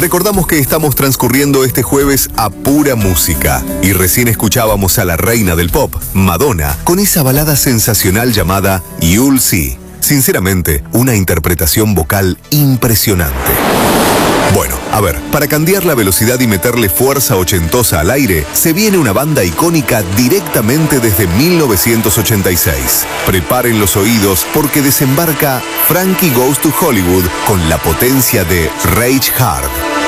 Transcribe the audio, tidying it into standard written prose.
recordamos que estamos transcurriendo este jueves a pura música y recién escuchábamos a la reina del pop, Madonna, con esa balada sensacional llamada You'll See. Sinceramente, una interpretación vocal impresionante. Bueno, a ver, para cambiar la velocidad y meterle fuerza ochentosa al aire, se viene una banda icónica directamente desde 1986. Preparen los oídos porque desembarca Frankie Goes to Hollywood con la potencia de Rage Hard.